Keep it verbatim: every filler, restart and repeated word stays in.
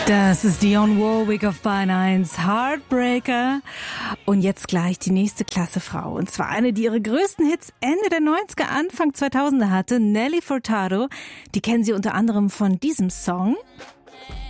Das ist Dionne Warwick auf Bayern eins, Heartbreaker. Und jetzt gleich die nächste Klasse Frau. Und zwar eine, die ihre größten Hits Ende der neunziger, Anfang zweitausender hatte, Nelly Furtado. Die kennen Sie unter anderem von diesem Song.